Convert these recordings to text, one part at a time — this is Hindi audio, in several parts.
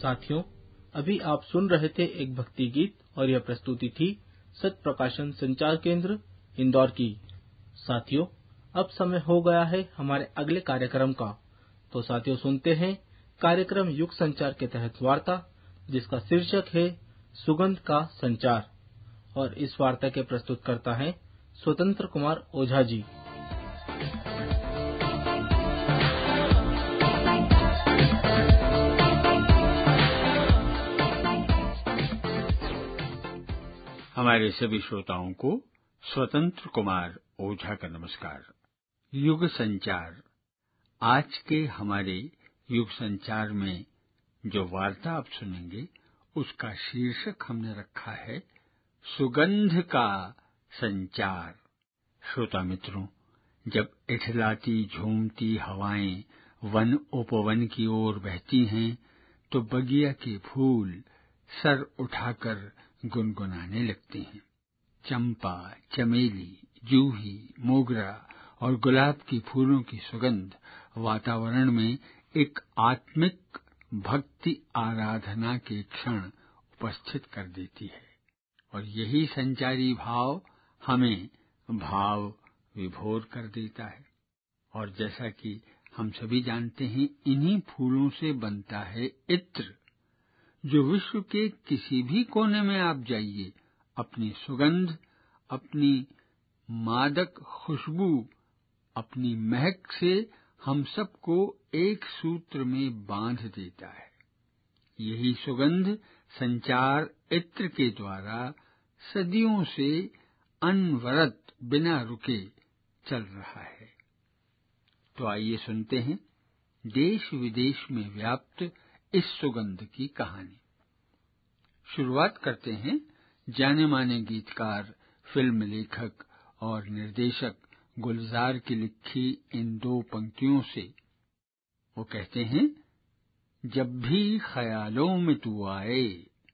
साथियों, अभी आप सुन रहे थे एक भक्ति गीत और यह प्रस्तुति थी सत्य प्रकाशन संचार केंद्र इंदौर की। साथियों, अब समय हो गया है हमारे अगले कार्यक्रम का। तो साथियों, सुनते हैं कार्यक्रम युग संचार के तहत वार्ता, जिसका शीर्षक है सुगंध का संचार, और इस वार्ता के प्रस्तुत करता है स्वतंत्र कुमार ओझा जी। हमारे सभी श्रोताओं को स्वतंत्र कुमार ओझा का नमस्कार। युग संचार, आज के हमारे युग संचार में जो वार्ता आप सुनेंगे उसका शीर्षक हमने रखा है सुगंध का संचार। श्रोता मित्रों, जब इठलाती झूमती हवाएं वन उपवन की ओर बहती हैं तो बगिया के फूल सर उठाकर गुनगुनाने लगते हैं। चंपा, चमेली, जूही, मोगरा और गुलाब के फूलों की सुगंध वातावरण में एक आत्मिक भक्ति आराधना के क्षण उपस्थित कर देती है, और यही संचारी भाव हमें भाव विभोर कर देता है। और जैसा कि हम सभी जानते हैं, इन्हीं फूलों से बनता है इत्र, जो विश्व के किसी भी कोने में आप जाइए, अपनी सुगंध, अपनी मादक खुशबू, अपनी महक से हम सबको एक सूत्र में बांध देता है। यही सुगंध संचार इत्र के द्वारा सदियों से अनवरत बिना रुके चल रहा है। तो आइए सुनते हैं देश विदेश में व्याप्त इस सुगंध की कहानी। शुरुआत करते हैं जाने माने गीतकार, फिल्म लेखक और निर्देशक गुलजार की लिखी इन दो पंक्तियों से। वो कहते हैं, जब भी ख्यालों में तू आए,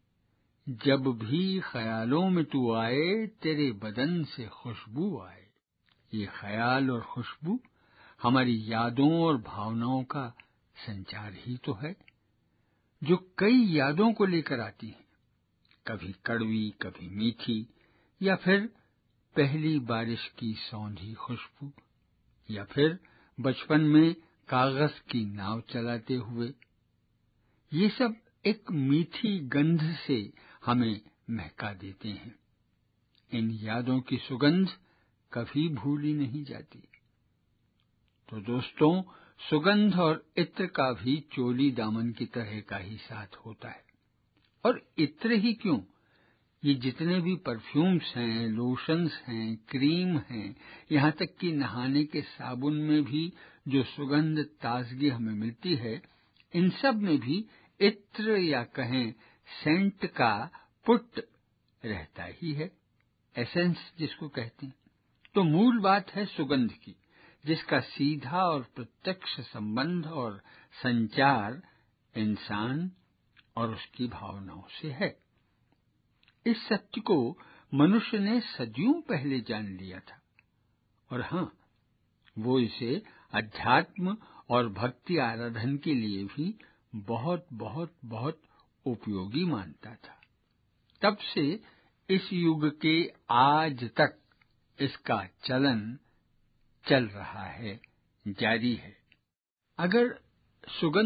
जब भी ख्यालों में तू आए, तेरे बदन से खुशबू आए। ये ख्याल और खुशबू हमारी यादों और भावनाओं का संचार ही तो है, जो कई यादों को लेकर आती हैं, कभी कड़वी, कभी मीठी, या फिर पहली बारिश की सौंधी खुशबू, या फिर बचपन में कागज की नाव चलाते हुए। ये सब एक मीठी गंध से हमें महका देते हैं। इन यादों की सुगंध कभी भूली नहीं जाती। तो दोस्तों, सुगंध और इत्र का भी चोली दामन की तरह का ही साथ होता है। और इत्र ही क्यों, ये जितने भी परफ्यूम्स हैं, लोशंस हैं, क्रीम हैं, यहाँ तक कि नहाने के साबुन में भी जो सुगंध ताजगी हमें मिलती है, इन सब में भी इत्र या कहें सेंट का पुट रहता ही है, एसेंस जिसको कहते हैं। तो मूल बात है सुगंध की, जिसका सीधा और प्रत्यक्ष संबंध और संचार इंसान और उसकी भावनाओं से है। इस सत्य को मनुष्य ने सदियों पहले जान लिया था, और हाँ, वो इसे अध्यात्म और भक्ति आराधन के लिए भी बहुत बहुत बहुत उपयोगी मानता था। तब से इस युग के आज तक इसका चलन चल रहा है, जारी है। अगर सुगंध